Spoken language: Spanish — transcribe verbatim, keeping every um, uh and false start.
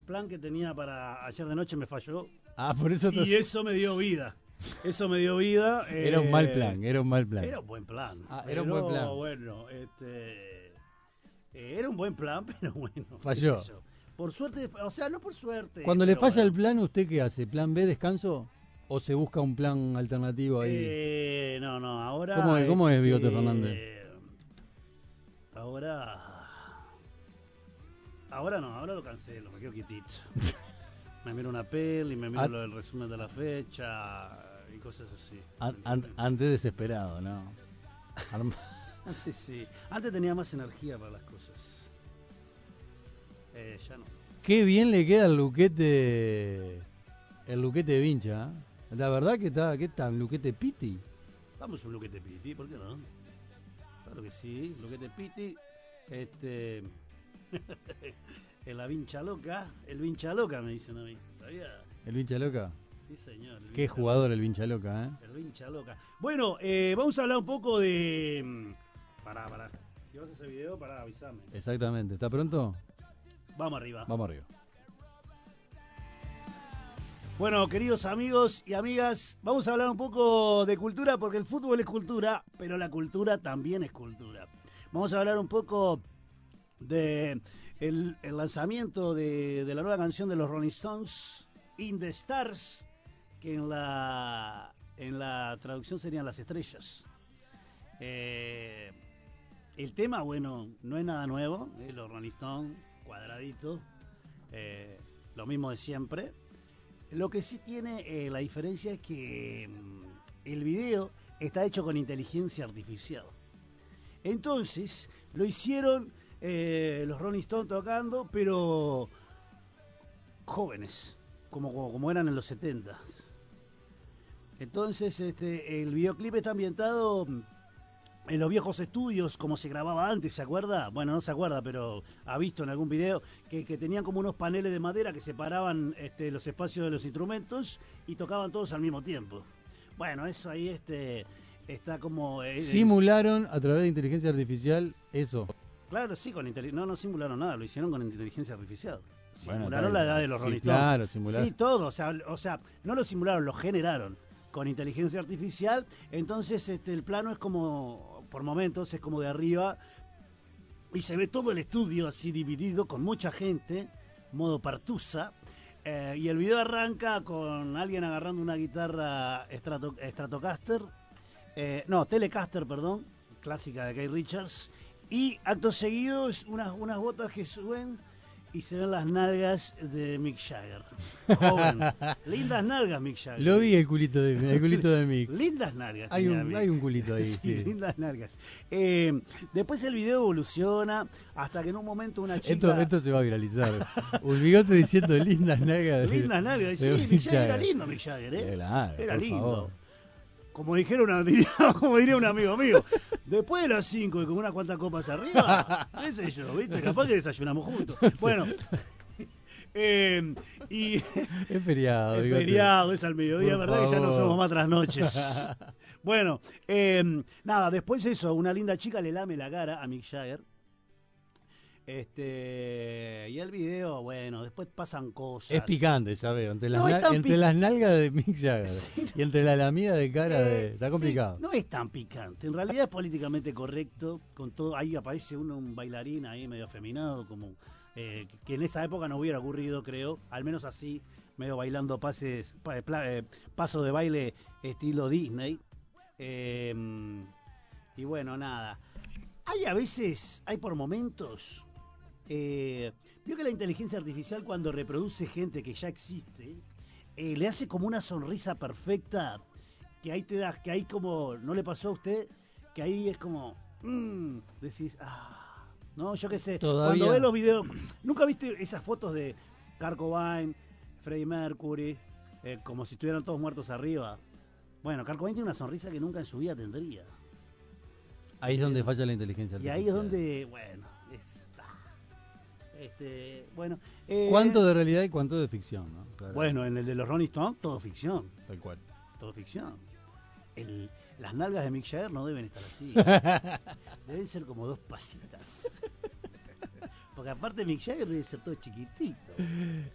plan que tenía para ayer de noche me falló. Ah, por eso... Y te... eso me dio vida. Eso me dio vida. Era eh, un mal plan, era un mal plan. Era un buen plan. Ah, era un buen plan. Bueno, este, eh, era un buen plan, pero bueno. Falló. Por suerte, o sea, no por suerte. Cuando le falla bueno. el plan, ¿usted qué hace? ¿Plan B, descanso? ¿O se busca un plan alternativo ahí? Eh, no, no, ahora... ¿Cómo es, cómo es Bigote este, Fernández? Ahora... Ahora no, ahora lo cancelo, me quedo quietito. Me miro una peli, me miro lo del resumen de la fecha y cosas así. An, an, antes desesperado, ¿no? Antes sí. Antes tenía más energía para las cosas. Eh, ya no. Qué bien le queda el luquete... El luquete de Vincha, ¿eh? La verdad que está, ¿qué está? ¿Un luquete piti? Vamos un luquete piti, ¿por qué no? Claro que sí, luquete piti. Este... la vincha loca, el vincha loca me dicen a mí, ¿sabía? ¿El vincha loca? Sí, señor. Qué jugador loca. El vincha loca, ¿eh? El vincha loca. Bueno, eh, vamos a hablar un poco de... Pará, pará. Si vas a ese video, pará, avísame. Exactamente. ¿Está pronto? Vamos arriba. Vamos arriba. Bueno, queridos amigos y amigas, vamos a hablar un poco de cultura porque el fútbol es cultura, pero la cultura también es cultura. Vamos a hablar un poco de el, el lanzamiento de, de la nueva canción de los Rolling Stones, In the Stars, que en la en la traducción serían las estrellas. Eh, el tema, bueno, no es nada nuevo, eh, los Rolling Stones, cuadradito, eh, lo mismo de siempre. Lo que sí tiene eh, la diferencia es que mm, el video está hecho con inteligencia artificial. Entonces, lo hicieron eh, los Rolling Stones tocando, pero jóvenes, como, como, como eran en los setenta. Entonces, este, el videoclip está ambientado en los viejos estudios, como se grababa antes, ¿se acuerda? Bueno, no se acuerda, pero ha visto en algún video que, que tenían como unos paneles de madera que separaban este, los espacios de los instrumentos y tocaban todos al mismo tiempo. Bueno, eso ahí este, está como... Eh, Simularon a través de inteligencia artificial eso. Claro, sí, con inteligencia... No, no simularon nada, lo hicieron con inteligencia artificial. Simularon bueno, la edad de los sí, Rolling Stones. Claro, simularon. Sí, todo, o sea, o sea, no lo simularon, lo generaron con inteligencia artificial. Entonces este, el plano es como... por momentos es como de arriba y se ve todo el estudio así dividido con mucha gente, modo Partusa, eh, y el video arranca con alguien agarrando una guitarra Strato, Stratocaster, eh, no, Telecaster, perdón, clásica de Keith Richards, y acto seguido unas, unas botas que suben y se ven las nalgas de Mick Jagger. Joven. Lindas nalgas, Mick Jagger. Lo vi el culito de, el culito de Mick. Lindas nalgas. Hay un, hay un culito ahí. Sí, sí. lindas nalgas. Eh, después el video evoluciona hasta que en un momento una chica... Esto, esto se va a viralizar. Un bigote diciendo lindas nalgas. De, lindas nalgas. Sí, Mick Jagger era lindo, Mick Jagger, ¿eh? Claro, era lindo. Favor. Como dijeron, diría, como diría un amigo mío, después de las cinco y con unas cuantas copas arriba, qué sé yo, ¿viste? Capaz que desayunamos juntos. Bueno, eh, y... Es feriado. Es bigote. feriado, es al mediodía, Por ¿verdad? favor. Que ya no somos más trasnoches. Bueno, eh, nada, después eso, una linda chica le lame la cara a Mick Jagger. Este, y el video, bueno, después pasan cosas. Es picante, ya veo. Entre las, No es nal- tan entre pic- las nalgas de Mick Jagger Sí, y entre la lamida de cara de... Eh, Está complicado. sí, no es tan picante, en realidad es políticamente correcto, con todo, ahí aparece uno, un bailarín ahí medio afeminado, como eh, que en esa época no hubiera ocurrido, creo, al menos así, medio bailando pases, pa, pla, eh, paso de baile estilo Disney. Eh, y bueno, nada. Hay a veces, hay por momentos, eh, vio que la inteligencia artificial cuando reproduce gente que ya existe, eh, le hace como una sonrisa perfecta, que ahí te da, que ahí como, ¿no le pasó a usted? Que ahí es como, mmm, decís, ah, no, yo qué sé, Todavía. cuando ves los videos, ¿nunca viste esas fotos de Kurt Cobain, Freddie Mercury, eh, como si estuvieran todos muertos arriba? Bueno, Kurt Cobain tiene una sonrisa que nunca en su vida tendría. Ahí es donde falla la inteligencia Y artificial. ahí es donde, bueno, es, ah, este, bueno. Eh, ¿Cuánto de realidad y cuánto de ficción? ¿No? Claro. Bueno, en el de los Rolling Stones, todo ficción. Tal cual. Todo ficción. El, las nalgas de Mick Jagger no deben estar así. Deben ser como dos pasitas. Porque aparte Mick Jagger debe ser todo chiquitito.